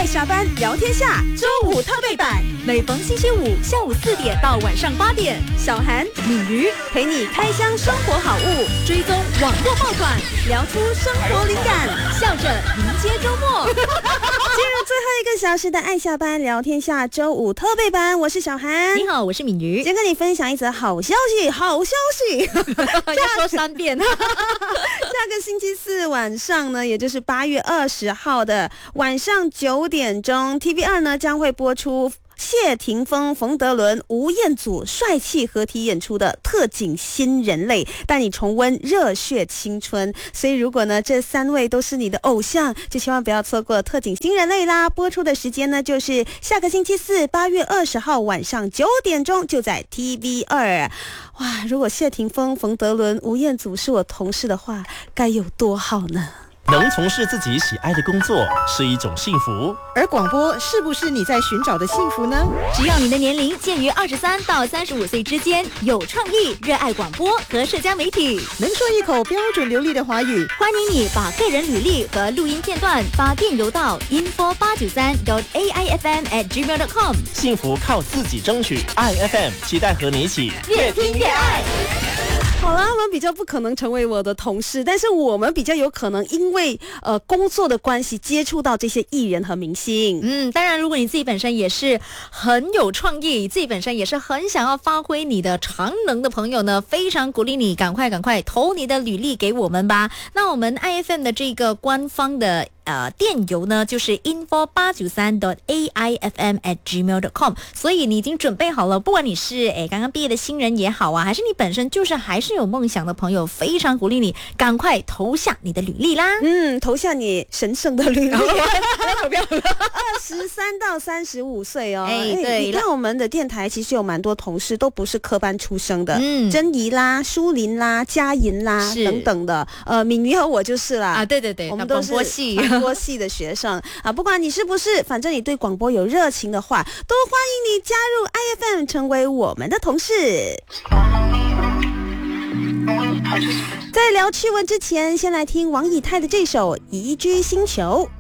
爱下班聊天下周五特备版，每逢星期五下午4点到晚上8点，小韩、敏瑜陪你开箱生活好物，追踪网络爆款，聊出生活灵感，笑着迎接周末。进入最后1个小时的爱下班聊天下周五特备版，我是小韩。 你好，我是敏瑜。 先跟你分享一则好消息，好消息， 要说3遍。 下个星期四晚上呢，也就是8月20号的晚上9点钟 ，TV2 呢将会播出谢霆锋、冯德伦、吴彦祖帅气合体演出的特警新人类，带你重温热血青春。所以如果呢这3位都是你的偶像，就千万不要错过特警新人类啦！播出的时间呢就是下个星期四8月20号晚上9点钟，就在 TV2。哇，如果谢霆锋、冯德伦、吴彦祖是我同事的话，该有多好呢？ 能从事自己喜爱的工作是一种幸福， 而广播是不是你在寻找的幸福呢？ 只要你的年龄介于23到35岁之间，有创意，热爱广播和社交媒体， 能说一口标准流利的华语， 欢迎你把个人履历和录音片段发电邮到 info893.aifm@gmail.com。 幸福靠自己争取，爱 FM 期待和你一起越听越爱。 好了，他们比较不可能成为我的同事，但是我们比较有可能因为工作的关系接触到这些艺人和明星。 当然如果你自己本身也是很有创意，自己本身也是很想要发挥你的长能的朋友呢，非常鼓励你赶快投你的履历给我们吧。那我们 IFM 的这个官方的电邮呢就是 info893.aifm@gmail.com， 所以你已经准备好了，不管你是刚刚毕业的新人也好啊，还是你本身就是还是有梦想的朋友，非常鼓励你赶快投下你的履历啦。 投下你神圣的履历。23到35岁哦。 对， 你看我们的电台其实有蛮多同事都不是科班出身的，珍怡啦、舒林啦、嘉莹啦等等的。敏瑜和我就是啦。 啊，对， 我们都是广播系的学生啊。不管你是不是，反正你对广播有热情的话，都欢迎你加入 IFM， 成为我们的同事。在聊趣闻之前，先来听王以太的这首《宜居星球》。